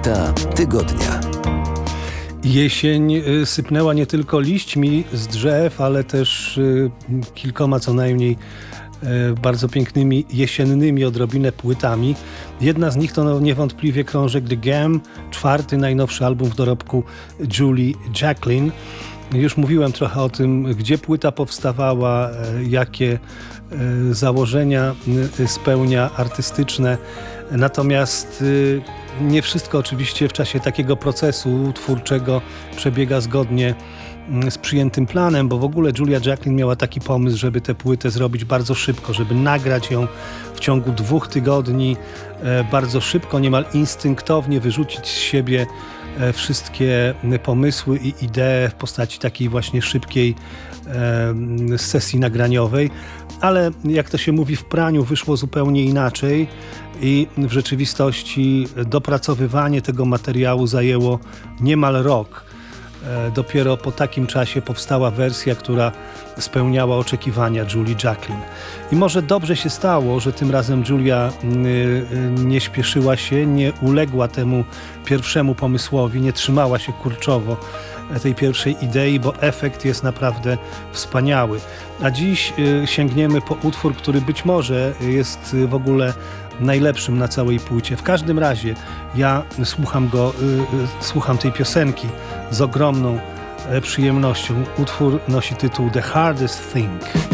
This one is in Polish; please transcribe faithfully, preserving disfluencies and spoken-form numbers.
Płyta tygodnia. Jesień sypnęła nie tylko liśćmi z drzew, ale też kilkoma co najmniej bardzo pięknymi jesiennymi odrobinę płytami. Jedna z nich to no, niewątpliwie krążek The Game, czwarty najnowszy album w dorobku Julie Jacklin. Już mówiłem trochę o tym, gdzie płyta powstawała, jakie założenia spełnia artystyczne. Natomiast nie wszystko oczywiście w czasie takiego procesu twórczego przebiega zgodnie z przyjętym planem, bo w ogóle Julia Jacklin miała taki pomysł, żeby tę płytę zrobić bardzo szybko, żeby nagrać ją w ciągu dwóch tygodni, bardzo szybko, niemal instynktownie wyrzucić z siebie wszystkie pomysły i idee w postaci takiej właśnie szybkiej sesji nagraniowej, ale jak to się mówi, w praniu wyszło zupełnie inaczej i w rzeczywistości dopracowywanie tego materiału zajęło niemal rok. Dopiero po takim czasie powstała wersja, która spełniała oczekiwania Julie Jacklin. I może dobrze się stało, że tym razem Julia nie śpieszyła się, nie uległa temu pierwszemu pomysłowi, nie trzymała się kurczowo tej pierwszej idei, bo efekt jest naprawdę wspaniały. A dziś sięgniemy po utwór, który być może jest w ogóle najlepszym na całej płycie. W każdym razie ja słucham go, słucham tej piosenki z ogromną przyjemnością. Utwór nosi tytuł The Hardest Thing.